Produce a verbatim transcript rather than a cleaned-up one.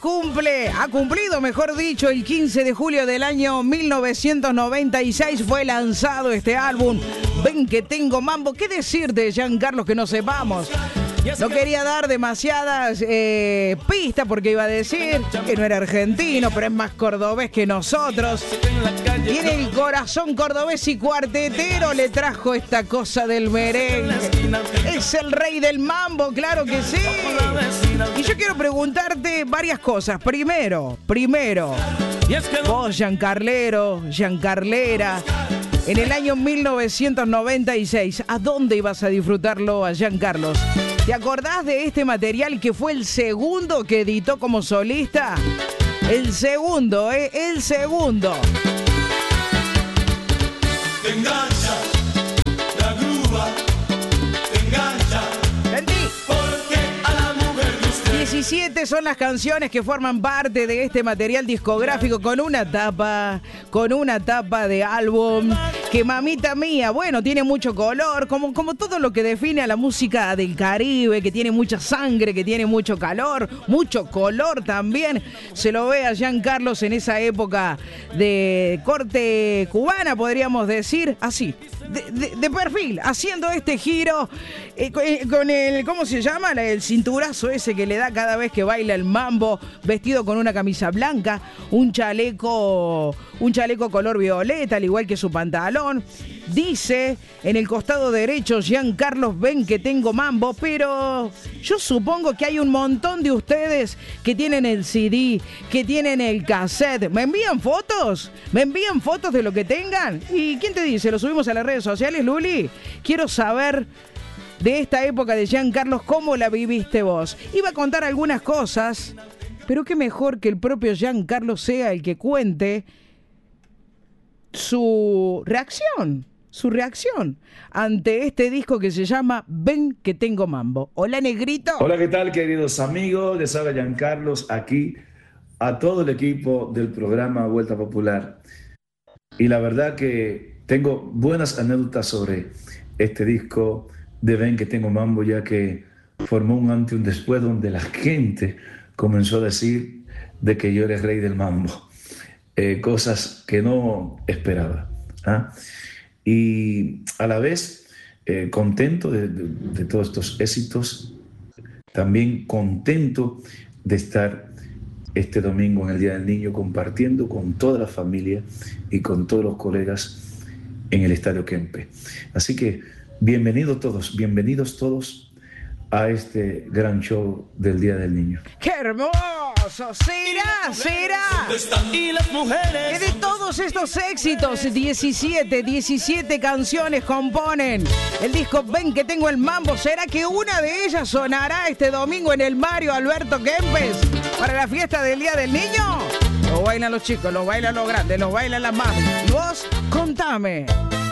cumple, ha cumplido, mejor dicho, el quince de julio del año mil novecientos noventa y seis fue lanzado este álbum. Ven que tengo mambo. ¿Qué decir de Giancarlo que no sepamos? No quería dar demasiadas eh, pistas porque iba a decir que no era argentino, pero es más cordobés que nosotros. Tiene el corazón cordobés y cuartetero, le trajo esta cosa del merengue. Es el rey del mambo, claro que sí. Y yo quiero preguntarte varias cosas. Primero, primero, vos, Giancarlero, Giancarlera, en el año mil novecientos noventa y seis, ¿a dónde ibas a disfrutarlo a Giancarlos? ¿Te acordás de este material que fue el segundo que editó como solista? El segundo, ¿eh? El segundo. Te engancha, la grúa, te engancha. Sentí. Porque a la mujer de usted. diecisiete son las canciones que forman parte de este material discográfico con una tapa, con una tapa de álbum que, mamita mía, bueno, tiene mucho color, como, como todo lo que define a la música del Caribe, que tiene mucha sangre, que tiene mucho calor, mucho color también. Se lo ve a Giancarlos en esa época de corte cubana, podríamos decir, así, de, de, de perfil, haciendo este giro eh, con el, ¿cómo se llama? El cinturazo ese que le da cada vez que baila el mambo, vestido con una camisa blanca, un chaleco, un chaleco color violeta, al igual que su pantalón. Dice en el costado derecho, Giancarlos, ven que tengo mambo, pero yo supongo que hay un montón de ustedes que tienen el C D, que tienen el cassette. ¿Me envían fotos? ¿Me envían fotos de lo que tengan? ¿Y quién te dice? ¿Lo subimos a las redes sociales, Luli? Quiero saber de esta época de Giancarlos, ¿cómo la viviste vos? Iba a contar algunas cosas, pero qué mejor que el propio Giancarlos sea el que cuente su reacción, su reacción ante este disco que se llama Ven que tengo mambo. Hola, negrito. Hola, ¿qué tal, queridos amigos? Les habla Giancarlos aquí, a todo el equipo del programa Vuelta Popular. Y la verdad que tengo buenas anécdotas sobre este disco de Ven que tengo mambo, ya que formó un antes y un después donde la gente comenzó a decir de que yo era el rey del mambo. Eh, cosas que no esperaba. ¿ah? Y a la vez eh, contento de, de, de todos estos éxitos, también contento de estar este domingo en el Día del Niño compartiendo con toda la familia y con todos los colegas en el Estadio Kempe. Así que bienvenidos todos, bienvenidos todos a este gran show del Día del Niño. ¡Qué hermoso! ¡Será, será! Y las mujeres. Que de todos estos éxitos, diecisiete, diecisiete canciones componen el disco Ven que tengo el mambo. ¿Será que una de ellas sonará este domingo en el Mario Alberto Kempes para la fiesta del Día del Niño? Lo bailan los chicos, lo bailan los grandes, lo bailan las mamis. ¿Y vos? Contame.